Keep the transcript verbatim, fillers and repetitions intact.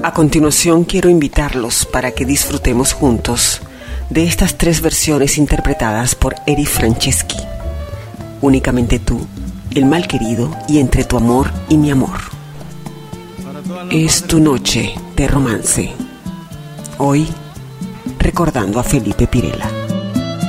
A continuación quiero invitarlos para que disfrutemos juntos de estas tres versiones interpretadas por Eri Franceschi. Únicamente tú, El mal querido y Entre tu amor y mi amor. Es tu noche de romance. Hoy, recordando a Felipe Pirela.